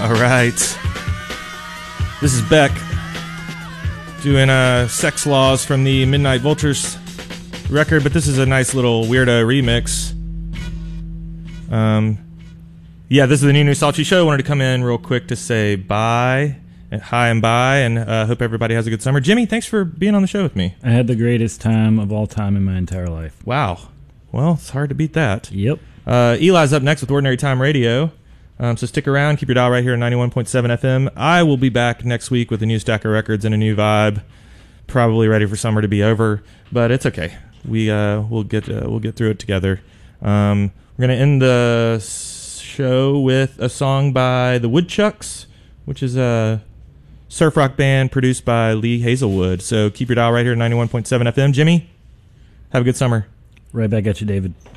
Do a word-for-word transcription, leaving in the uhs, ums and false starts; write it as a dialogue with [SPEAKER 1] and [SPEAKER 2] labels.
[SPEAKER 1] All right. This is Beck doing uh, Sex Laws from the Midnight Vultures record, but this is a nice little weirdo remix. Um, yeah, this is the New New Salty Show. I wanted to come in real quick to say bye, and hi and bye, and uh, hope everybody has a good summer. Jimmy, thanks for being on the show with me.
[SPEAKER 2] I had the greatest time of all time in my entire life.
[SPEAKER 1] Wow. Well, it's hard to beat that.
[SPEAKER 2] Yep.
[SPEAKER 1] Uh, Eli's up next with Ordinary Time Radio. Um, so stick around. Keep your dial right here at ninety-one point seven F M. I will be back next week with a new stack of records and a new vibe. Probably ready for summer to be over, but it's okay. We uh, we'll get uh, we'll get through it together. Um, we're gonna end the show with a song by the Woodchucks, which is a surf rock band produced by Lee Hazelwood. So keep your dial right here at ninety-one point seven F M. Jimmy, have a good summer.
[SPEAKER 2] Right back at you, David.